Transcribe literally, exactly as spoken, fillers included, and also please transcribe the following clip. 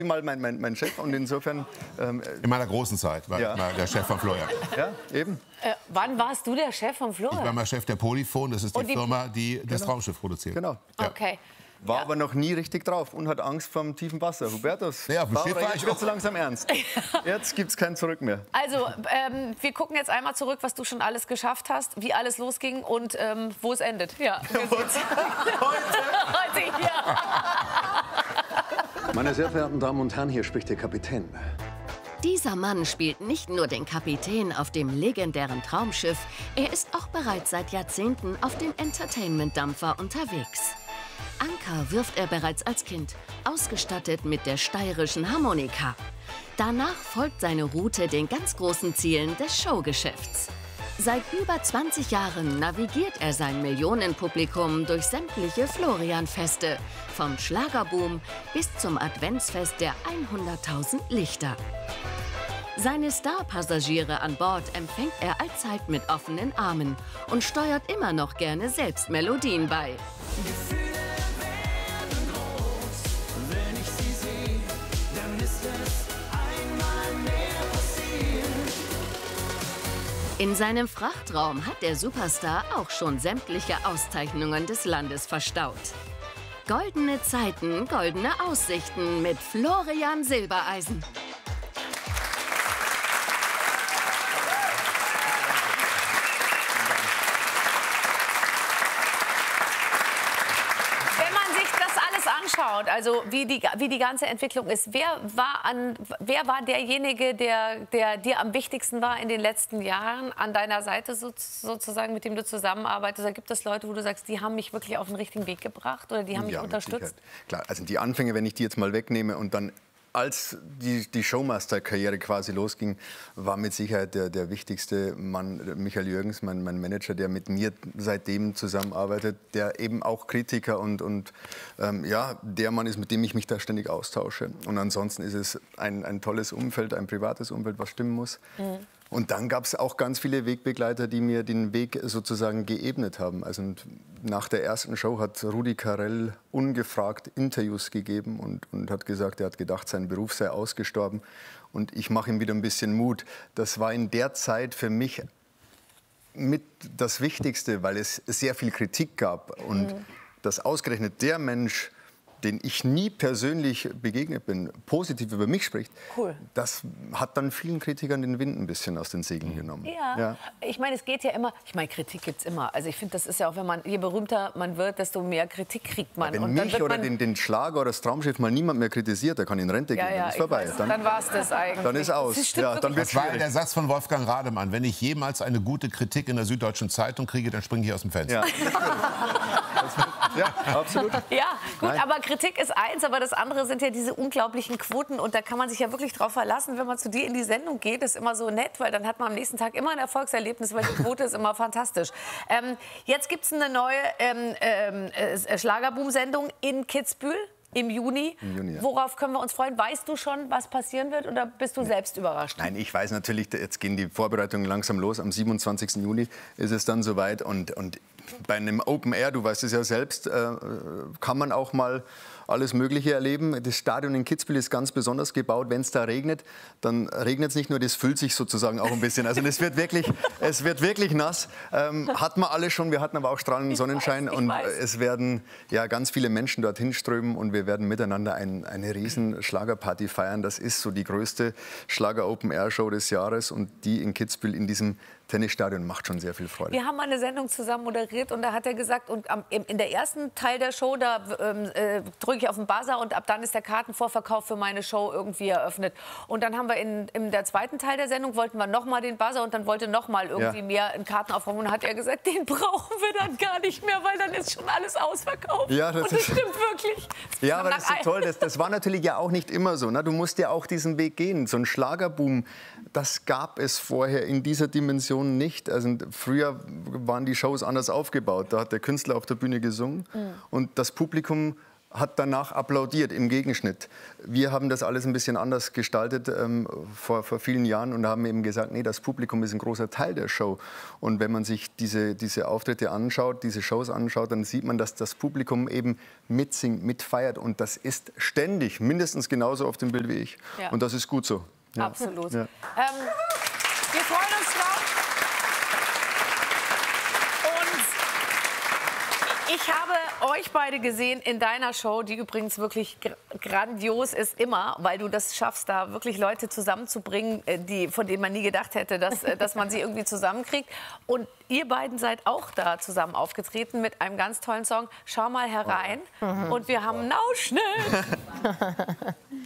mal mein, mein, mein Chef und insofern... Ähm, in meiner großen Zeit war ja. ich mal der Chef von Florian. Ja, eben. Äh, wann warst du der Chef von Florian? Ich war mal Chef der Polyphon, das ist die, die Firma, die das genau. Traumschiff produziert. Genau. Ja. Okay. War ja. aber noch nie richtig drauf und hat Angst vor dem tiefen Wasser. Hubertus, ja, auf dem Schiff war ich wird so langsam ernst. Jetzt gibt es kein Zurück mehr. Also, ähm, wir gucken jetzt einmal zurück, was du schon alles geschafft hast, wie alles losging und ähm, wo es endet. Ja. Heute? Heute, ja. Meine sehr verehrten Damen und Herren, hier spricht der Kapitän. Dieser Mann spielt nicht nur den Kapitän auf dem legendären Traumschiff, er ist auch bereits seit Jahrzehnten auf dem Entertainment-Dampfer unterwegs. Anker wirft er bereits als Kind, ausgestattet mit der steirischen Harmonika. Danach folgt seine Route den ganz großen Zielen des Showgeschäfts. Seit über zwanzig Jahren navigiert er sein Millionenpublikum durch sämtliche Florian-Feste, vom Schlagerboom bis zum Adventsfest der hunderttausend Lichter. Seine Star-Passagiere an Bord empfängt er allzeit mit offenen Armen und steuert immer noch gerne selbst Melodien bei. In seinem Frachtraum hat der Superstar auch schon sämtliche Auszeichnungen des Landes verstaut. Goldene Zeiten, goldene Aussichten mit Florian Silbereisen. Anschaut, also wie die, wie die ganze Entwicklung ist. Wer war, an, wer war derjenige, der, der dir am wichtigsten war in den letzten Jahren an deiner Seite so, sozusagen, mit dem du zusammenarbeitest? Oder gibt es Leute, wo du sagst, die haben mich wirklich auf den richtigen Weg gebracht oder die haben mich ja, unterstützt? Klar, also die Anfänge, wenn ich die jetzt mal wegnehme und dann als die, die Showmaster-Karriere quasi losging, war mit Sicherheit der, der wichtigste Mann, Michael Jürgens, mein, mein Manager, der mit mir seitdem zusammenarbeitet, der eben auch Kritiker und, und ähm, ja, der Mann ist, mit dem ich mich da ständig austausche. Und ansonsten ist es ein, ein tolles Umfeld, ein privates Umfeld, was stimmen muss. Mhm. Und dann gab es auch ganz viele Wegbegleiter, die mir den Weg sozusagen geebnet haben. Also nach der ersten Show hat Rudi Carrell ungefragt Interviews gegeben und, und hat gesagt, er hat gedacht, sein Beruf sei ausgestorben. Und ich mache ihm wieder ein bisschen Mut. Das war in der Zeit für mich mit das Wichtigste, weil es sehr viel Kritik gab. Und mhm. dass ausgerechnet der Mensch, den ich nie persönlich begegnet bin, positiv über mich spricht, cool. Das hat dann vielen Kritikern den Wind ein bisschen aus den Segeln genommen. Ja, ja. Ich meine, es geht ja immer, ich meine, Kritik gibt es immer. Also ich finde, das ist ja auch, wenn man, je berühmter man wird, desto mehr Kritik kriegt man. Ja, wenn und mich dann wird oder man den, den Schlager oder das Traumschiff mal niemand mehr kritisiert, der kann in Rente ja, gehen, ja, dann ist vorbei. Weiß, dann dann war es das eigentlich. Dann ist aus. Ja, dann das war der Satz von Wolfgang Rademann. Wenn ich jemals eine gute Kritik in der Süddeutschen Zeitung kriege, dann springe ich aus dem Fenster. Ja, ja absolut. Ja, gut, Nein. aber Kritik ist eins, aber das andere sind ja diese unglaublichen Quoten. Und da kann man sich ja wirklich drauf verlassen, wenn man zu dir in die Sendung geht. Das ist immer so nett, weil dann hat man am nächsten Tag immer ein Erfolgserlebnis, weil die Quote ist immer fantastisch. Ähm, jetzt gibt es eine neue ähm, äh, Schlagerboom-Sendung in Kitzbühel. Im Juni. Im Juni ja. Worauf können wir uns freuen? Weißt du schon, was passieren wird, oder bist du nee. selbst überrascht? Nein, ich weiß natürlich, jetzt gehen die Vorbereitungen langsam los. Am siebenundzwanzigsten Juni ist es dann soweit. Und, und bei einem Open Air, du weißt es ja selbst, äh, kann man auch mal alles Mögliche erleben. Das Stadion in Kitzbühel ist ganz besonders gebaut. Wenn es da regnet, dann regnet es nicht nur, das füllt sich sozusagen auch ein bisschen. Also es wird wirklich, es wird wirklich nass. Ähm, hatten wir alle schon, wir hatten aber auch strahlenden Sonnenschein. weiß, und weiß. es werden ja ganz viele Menschen dorthin strömen und wir werden miteinander ein, eine riesen Schlagerparty feiern. Das ist so die größte Schlager-Open-Air-Show des Jahres und die in Kitzbühel in diesem Tennisstadion macht schon sehr viel Freude. Wir haben mal eine Sendung zusammen moderiert und da hat er gesagt, und am, in der ersten Teil der Show, da ähm, äh, drücke ich auf den Buzzer und ab dann ist der Kartenvorverkauf für meine Show irgendwie eröffnet. Und dann haben wir in, in der zweiten Teil der Sendung, wollten wir noch mal den Buzzer und dann wollte noch mal irgendwie ja. mehr einen Kartenaufruf. Und dann hat er gesagt, den brauchen wir dann gar nicht mehr, weil dann ist schon alles ausverkauft. Ja, das und das ist, stimmt wirklich. Das ja, aber das ist so toll. Das, das war natürlich ja auch nicht immer so. Ne? Du musst ja auch diesen Weg gehen. So ein Schlagerboom, das gab es vorher in dieser Dimension nicht. Also früher waren die Shows anders aufgebaut. Da hat der Künstler auf der Bühne gesungen mhm. und das Publikum hat danach applaudiert im Gegenschnitt. Wir haben das alles ein bisschen anders gestaltet ähm, vor, vor vielen Jahren und haben eben gesagt, nee, das Publikum ist ein großer Teil der Show. Und wenn man sich diese, diese Auftritte anschaut, diese Shows anschaut, dann sieht man, dass das Publikum eben mitsingt, mitfeiert. Und das ist ständig, mindestens genauso auf dem Bild wie ich. Ja. Und das ist gut so. Ja. Absolut. Ja. Ähm, wir freuen uns drauf. Ich habe euch beide gesehen in deiner Show, die übrigens wirklich gr grandios ist immer, weil du das schaffst, da wirklich Leute zusammenzubringen, die, von denen man nie gedacht hätte, dass, dass man sie irgendwie zusammenkriegt. Und ihr beiden seid auch da zusammen aufgetreten mit einem ganz tollen Song, Schau mal herein. Mhm. Und wir haben einen Ausschnitt.